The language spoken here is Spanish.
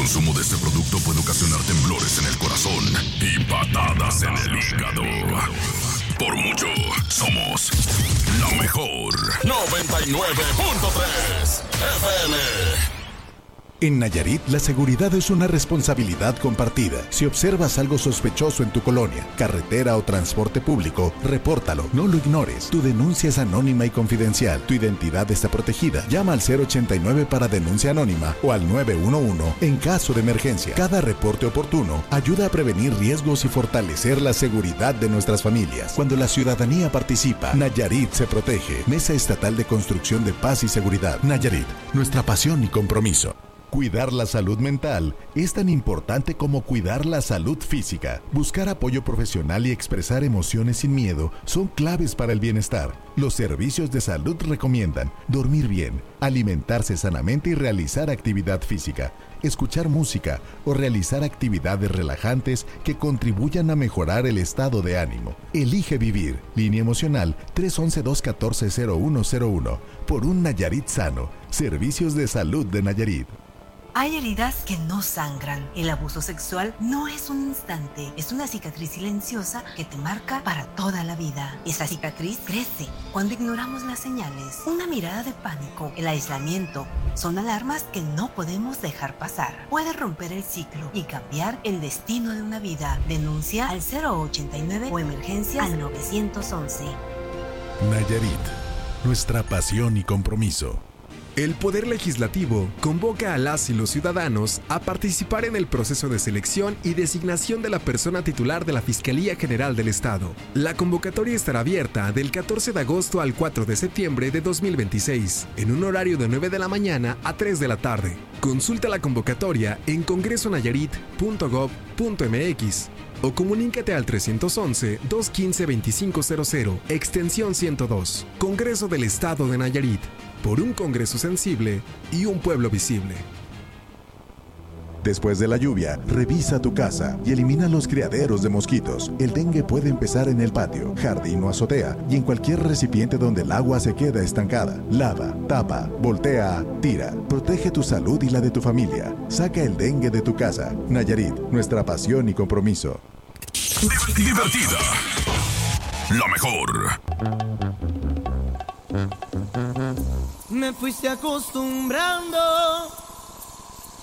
consumo de este producto puede ocasionar temblores en el corazón y patadas en el hígado. Por mucho, somos la mejor 99.3 FM. En Nayarit, la seguridad es una responsabilidad compartida. Si observas algo sospechoso en tu colonia, carretera o transporte público, repórtalo, no lo ignores. Tu denuncia es anónima y confidencial. Tu identidad está protegida. Llama al 089 para denuncia anónima o al 911 en caso de emergencia. Cada reporte oportuno ayuda a prevenir riesgos y fortalecer la seguridad de nuestras familias. Cuando la ciudadanía participa, Nayarit se protege. Mesa Estatal de Construcción de Paz y Seguridad. Nayarit, nuestra pasión y compromiso. Cuidar la salud mental es tan importante como cuidar la salud física. Buscar apoyo profesional y expresar emociones sin miedo son claves para el bienestar. Los servicios de salud recomiendan dormir bien, alimentarse sanamente y realizar actividad física, escuchar música o realizar actividades relajantes que contribuyan a mejorar el estado de ánimo. Elige vivir. Línea emocional 311-214-0101. Por un Nayarit sano. Servicios de salud de Nayarit. Hay heridas que no sangran. El abuso sexual no es un instante, es una cicatriz silenciosa que te marca para toda la vida. Esa cicatriz crece cuando ignoramos las señales. Una mirada de pánico, el aislamiento, son alarmas que no podemos dejar pasar. Puede romper el ciclo y cambiar el destino de una vida. Denuncia al 089 o emergencias al 911. Nayarit, nuestra pasión y compromiso. El Poder Legislativo convoca a las y los ciudadanos a participar en el proceso de selección y designación de la persona titular de la Fiscalía General del Estado. La convocatoria estará abierta del 14 de agosto al 4 de septiembre de 2026, en un horario de 9 de la mañana a 3 de la tarde. Consulta la convocatoria en congresonayarit.gov.mx o comunícate al 311-215-2500, extensión 102. Congreso del Estado de Nayarit. Por un Congreso sensible y un pueblo visible. Después de la lluvia, revisa tu casa y elimina los criaderos de mosquitos. El dengue puede empezar en el patio, jardín o azotea y en cualquier recipiente donde el agua se queda estancada. Lava, tapa, voltea, tira. Protege tu salud y la de tu familia. Saca el dengue de tu casa. Nayarit, nuestra pasión y compromiso. Divertida. La mejor. Me fuiste acostumbrando